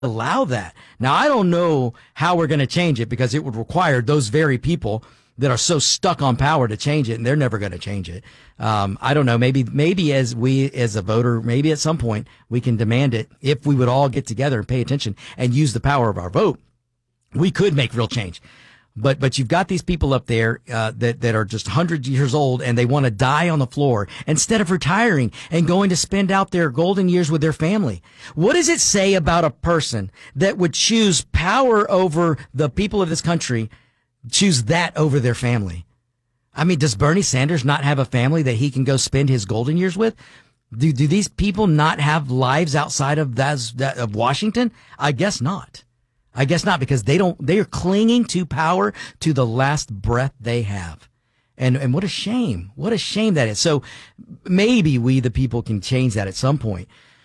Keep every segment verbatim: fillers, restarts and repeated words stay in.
allow that. Now, I don't know how we're going to change it because it would require those very people that are so stuck on power to change it, and they're never going to change it. Um, I don't know. Maybe, maybe as we, as a voter, maybe at some point we can demand it if we would all get together and pay attention and use the power of our vote. We could make real change. But, but you've got these people up there, uh, that, that are just one hundred years old and they want to die on the floor instead of retiring and going to spend out their golden years with their family. What does it say about a person that would choose power over the people of this country, choose that over their family? I mean, does Bernie Sanders not have a family that he can go spend his golden years with? Do, do these people not have lives outside of that, of Washington? I guess not. I guess not, because they don't, they are clinging to power to the last breath they have. And, and what a shame. What a shame that is. So maybe we, the people, can change that at some point.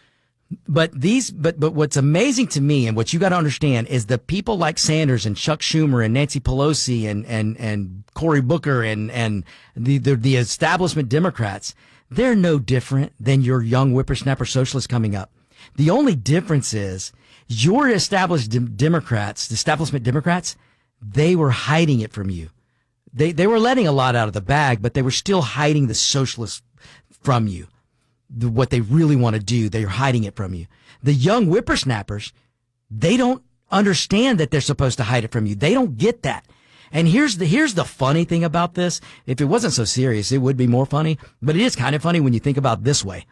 But these, but, but what's amazing to me and what you got to understand is the people like Sanders and Chuck Schumer and Nancy Pelosi and, and, and Cory Booker and, and the, the, the establishment Democrats, they're no different than your young whippersnapper socialists coming up. The only difference is your established de- Democrats, the establishment Democrats, they were hiding it from you. They they were letting a lot out of the bag, but they were still hiding the socialists from you. The, what they really want to do, they're hiding it from you. The young whippersnappers, they don't understand that they're supposed to hide it from you. They don't get that. And here's the here's the funny thing about this. If it wasn't so serious, it would be more funny. But it is kind of funny when you think about it this way.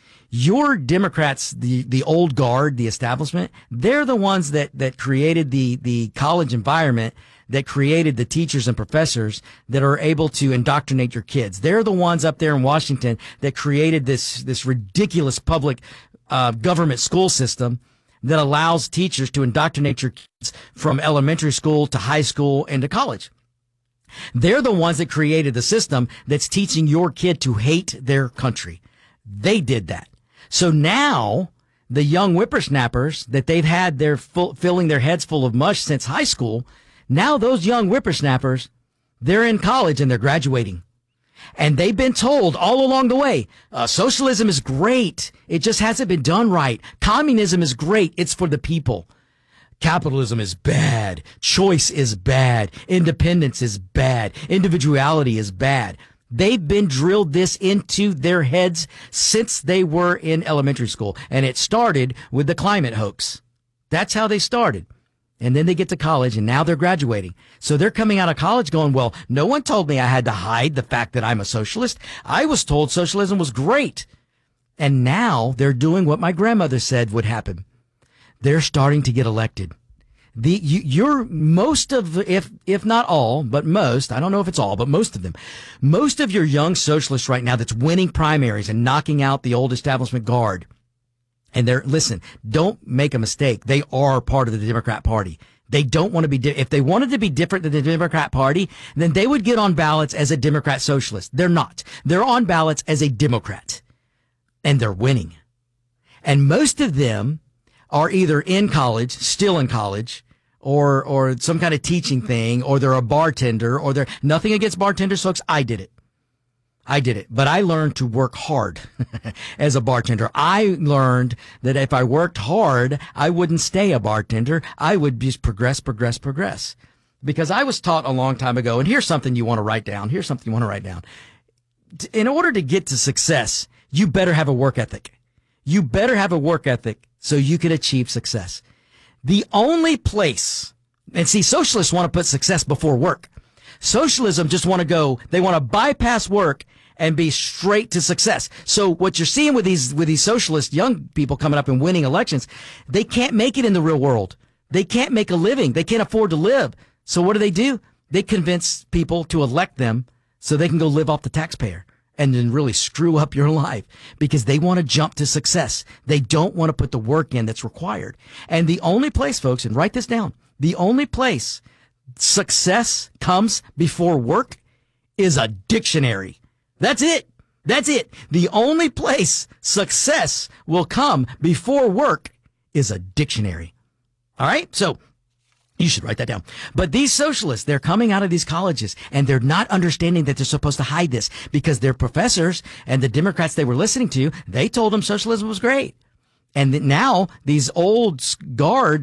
Your Democrats, the, the old guard, the establishment, they're the ones that, that created the, the college environment, that created the teachers and professors that are able to indoctrinate your kids. They're the ones up there in Washington that created this, this ridiculous public, uh, government school system that allows teachers to indoctrinate your kids from elementary school to high school and to college. They're the ones that created the system that's teaching your kid to hate their country. They did that. So now the young whippersnappers that they've had their full, filling their heads full of mush since high school, now those young whippersnappers, they're in college and they're graduating. And they've been told all along the way, uh, socialism is great. It just hasn't been done right. Communism is great. It's for the people. Capitalism is bad. Choice is bad. Independence is bad. Individuality is bad. They've been drilled this into their heads since they were in elementary school. And it started with the climate hoax. That's how they started. And then they get to college and now they're graduating. So they're coming out of college going, well, no one told me I had to hide the fact that I'm a socialist. I was told socialism was great. And now they're doing what my grandmother said would happen. They're starting to get elected. The, you, you're most of, if, if not all, but most, I don't know if it's all, but most of them, most of your young socialists right now that's winning primaries and knocking out the old establishment guard. And they're, listen, don't make a mistake. They are part of the Democrat Party. They don't want to be, di- if they wanted to be different than the Democrat Party, then they would get on ballots as a Democrat socialist. They're not. They're on ballots as a Democrat. And they're winning. And most of them are either in college, still in college, or or some kind of teaching thing, or they're a bartender, or they're nothing against bartenders, folks. I did it. I did it. But I learned to work hard as a bartender. I learned that if I worked hard, I wouldn't stay a bartender. I would just progress, progress, progress. Because I was taught a long time ago, and here's something you want to write down. Here's something you want to write down. In order to get to success, you better have a work ethic. You better have a work ethic so you can achieve success. The only place, and see, socialists want to put success before work. Socialism just want to go, they want to bypass work and be straight to success. So what you're seeing with these, with these socialist young people coming up and winning elections, they can't make it in the real world. They can't make a living. They can't afford to live. So what do they do? They convince people to elect them so they can go live off the taxpayer and then really screw up your life because they want to jump to success. They don't want to put the work in that's required. And the only place, folks, and write this down, the only place success comes before work is a dictionary. That's it. That's it. The only place success will come before work is a dictionary. All right? So you should write that down. But these socialists, they're coming out of these colleges and they're not understanding that they're supposed to hide this because their professors and the Democrats they were listening to, they told them socialism was great. And now these old guards